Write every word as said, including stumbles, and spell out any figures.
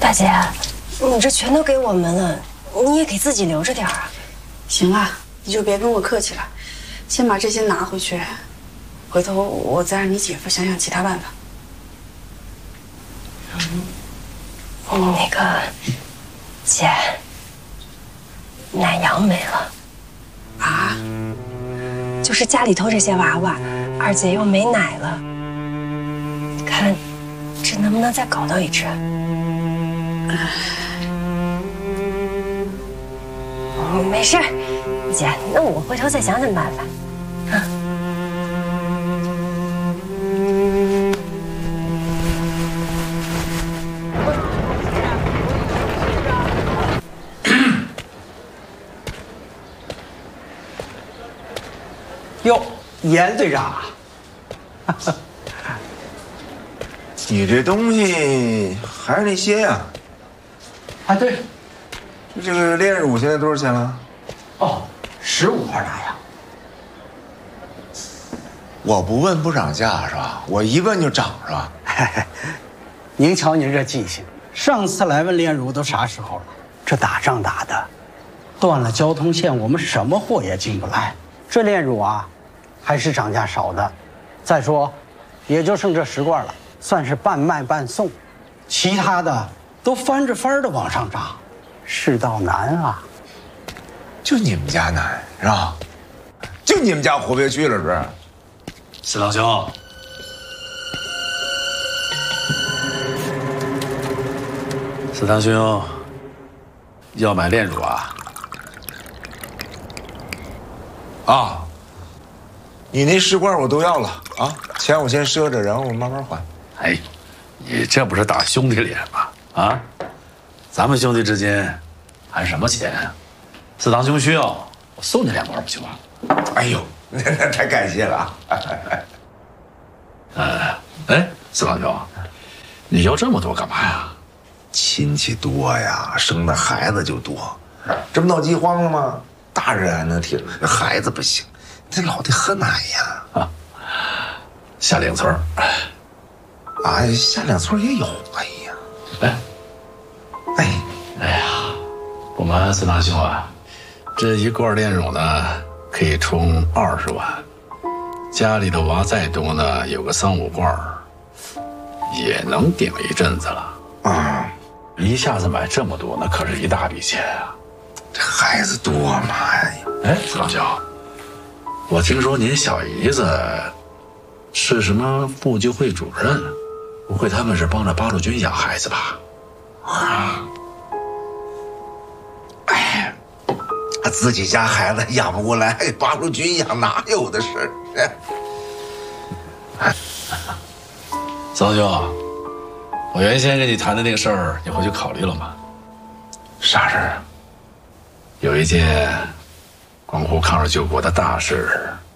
大姐，你这全都给我们了，你也给自己留着点啊。 行了，你就别跟我客气了，先把这些拿回去，回头我再让你姐夫想想其他办法。 嗯，那个姐，奶羊没了。 啊？ 就是家里头这些娃娃，二姐又没奶了，看这能不能再搞到一只？嗯，没事，姐，那我回头再想想办法。啊。 哟，严队长， 你这东西还是那些呀？ 啊，对， 这个炼乳现在多少钱了？ 哦，十五块大洋。 我不问不涨价是吧？我一问就涨是吧？ 您瞧您这记性，上次来问炼乳都啥时候了？这打仗打的，断了交通线，我们什么货也进不来。这炼乳啊，还是涨价少的。再说，也就剩这十罐了，算是半卖半送，其他的都翻着番的往上涨，世道难啊。 就你们家难是吧？就你们家活不下去了是不是？ 四郎兄，四堂兄要买炼乳啊？ 啊，你那十罐我都要了啊，钱我先赊着，然后我慢慢还。 哎，你这不是打兄弟脸吗？啊，咱们兄弟之间还什么钱啊？四堂兄需要，我送你两罐不就完了？ 哎呦，太感谢了啊！ 呃，哎，四堂兄，你要这么多干嘛呀？ 亲戚多呀，生的孩子就多，这不闹饥荒了吗？大人还能挺，孩子不行，这老得喝奶呀。 啊，夏令村啊，夏两村也有。哎呀， 哎， 哎， 哎呀，不瞒四堂兄啊，这一罐炼乳呢，可以充二十万。家里的娃再多呢，有个三五罐儿，也能顶一阵子了。 啊， 一下子买这么多，那可是一大笔钱啊！ 这孩子多嘛呀？ 哎，四郎兄，我听说您小姨子是什么妇救会主任，不会他们是帮着八路军养孩子吧？ 啊，哎，自己家孩子养不过来，八路军养哪有的事儿？ 四郎兄，我原先跟你谈的那个事儿，你回去考虑了吗？ 啥事儿啊？ 有一件关乎抗日救国的大事，